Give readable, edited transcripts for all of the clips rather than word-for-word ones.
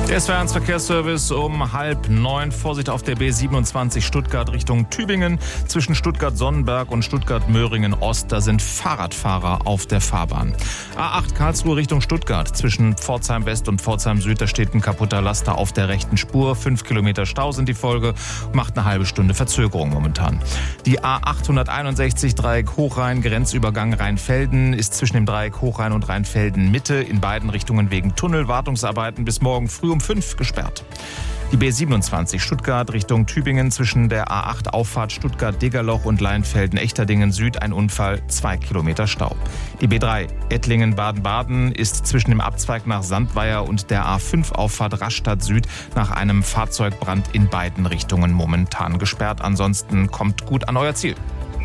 Der SWR1 Verkehrsservice um 8:30. Vorsicht auf der B27 Stuttgart Richtung Tübingen. Zwischen Stuttgart-Sonnenberg und Stuttgart-Möhringen-Ost, da sind Fahrradfahrer auf der Fahrbahn. A8 Karlsruhe Richtung Stuttgart. Zwischen Pforzheim West und Pforzheim Süd, da steht ein kaputter Laster auf der rechten Spur. 5 Kilometer Stau sind die Folge. Macht eine halbe Stunde Verzögerung momentan. Die A861 Dreieck Hochrhein, Grenzübergang Rheinfelden, ist zwischen dem Dreieck Hochrhein und Rheinfelden Mitte in beiden Richtungen wegen Tunnelwartungsarbeiten bis morgen früh um 5 gesperrt. Die B27 Stuttgart Richtung Tübingen zwischen der A8 Auffahrt Stuttgart-Degerloch und Leinfelden-Echterdingen Süd ein Unfall, 2 Kilometer Stau. Die B3 Ettlingen-Baden-Baden ist zwischen dem Abzweig nach Sandweier und der A5 Auffahrt Rastatt Süd nach einem Fahrzeugbrand in beiden Richtungen momentan gesperrt. Ansonsten kommt gut an euer Ziel.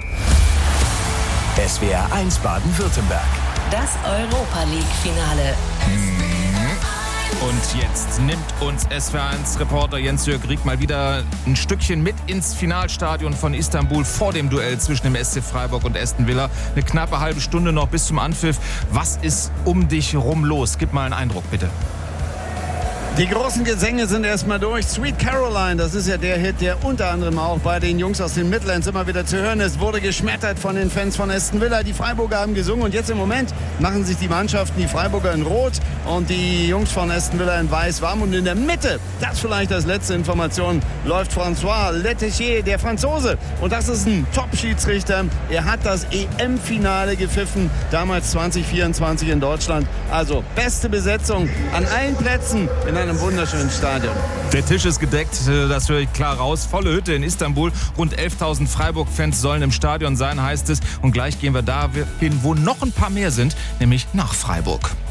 SWR1 Baden-Württemberg. Das Europa-League-Finale. Und jetzt nimmt uns SWR1-Reporter Jens-Jörg Rieck mal wieder ein Stückchen mit ins Finalstadion von Istanbul vor dem Duell zwischen dem SC Freiburg und Aston Villa. Eine knappe halbe Stunde noch bis zum Anpfiff. Was ist um dich rum los? Gib mal einen Eindruck, bitte. Die großen Gesänge sind erstmal durch. Sweet Caroline, das ist ja der Hit, der unter anderem auch bei den Jungs aus den Midlands immer wieder zu hören ist, wurde geschmettert von den Fans von Aston Villa. Die Freiburger haben gesungen und jetzt im Moment machen sich die Mannschaften, die Freiburger in Rot und die Jungs von Aston Villa in Weiß warm. Und in der Mitte, das vielleicht als letzte Information, läuft François Letessier, der Franzose. Und das ist ein Top-Schiedsrichter. Er hat das EM-Finale gepfiffen, damals 2024 in Deutschland. Also beste Besetzung an allen Plätzen in einem wunderschönen Stadion. Der Tisch ist gedeckt, das höre ich klar raus. Volle Hütte in Istanbul. Rund 11.000 Freiburg-Fans sollen im Stadion sein, heißt es. Und gleich gehen wir dahin, wo noch ein paar mehr sind, nämlich nach Freiburg.